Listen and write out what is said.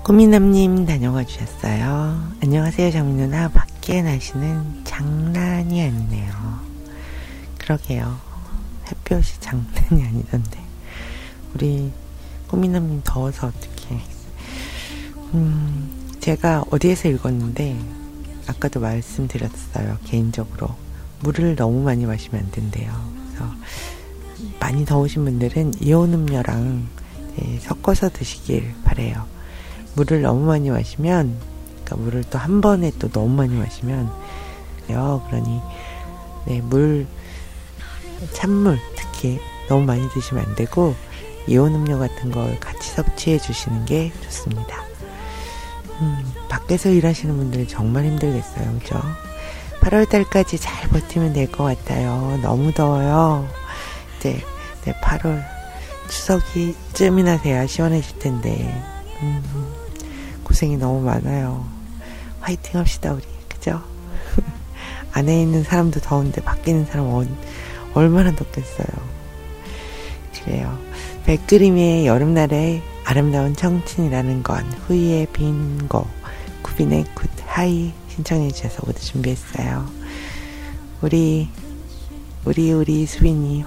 꾸미남님 다녀가 주셨어요. 안녕하세요 장미 누나. 밖에 날씨는 장난이 아니네요. 그러게요. 햇볕이 장난이 아니던데 우리 꾸미남님 더워서 어떡해. 제가 어디에서 읽었는데 아까도 말씀드렸어요. 개인적으로 물을 너무 많이 마시면 안 된대요. 그래서 많이 더우신 분들은 이온 음료랑 섞어서 드시길 바래요. 물을 너무 많이 마시면, 그러니까 물을 또 한 번에 또 너무 많이 마시면 그러니 찬물 특히 너무 많이 드시면 안 되고 이온 음료 같은 걸 같이 섭취해 주시는 게 좋습니다. 밖에서 일하시는 분들은 정말 힘들겠어요. 그죠? 8월달까지 잘 버티면 될 것 같아요. 너무 더워요. 이제 8월 추석이 쯤이나 돼야 시원해질 텐데 고생이 너무 많아요. 화이팅 합시다 우리. 그죠? 안에 있는 사람도 더운데 밖에 있는 사람은 얼마나 덥겠어요. 그래요. 백그림의 여름날의 아름다운 청춘이라는 건 후이의 빈고, 구빈의 굿하이 신청해 주셔서 모두 준비했어요. 우리 수빈이